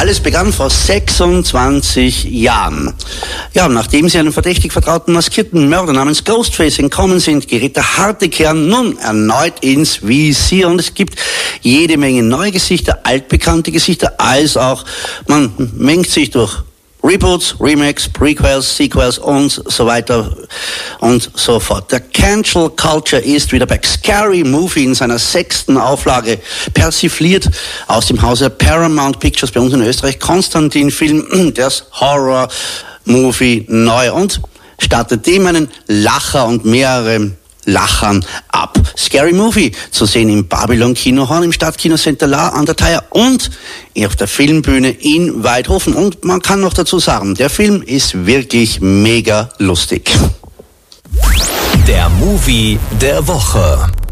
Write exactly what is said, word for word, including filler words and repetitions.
Alles begann vor sechsundzwanzig Jahren. Ja, nachdem sie einem verdächtig vertrauten maskierten Mörder namens Ghostface entkommen sind, gerät der harte Kern nun erneut ins Visier. Und es gibt jede Menge neue Gesichter, altbekannte Gesichter, als auch man mengt sich durch Reboots, Remakes, Prequels, Sequels und so weiter und so fort. Der Cancel Culture ist wieder back. Scary Movie in seiner sechsten Auflage persifliert aus dem Hause Paramount Pictures bei uns in Österreich. Konstantin-Film, das Horror-Movie neu und startet dem einen Lacher und mehrere Lachern ab. Scary Movie zu sehen im Babylon Kinohorn, im Stadtkinocenter La an der Thaya und auf der Filmbühne in Weidhofen. Und man kann noch dazu sagen, der Film ist wirklich mega lustig. Der Movie der Woche.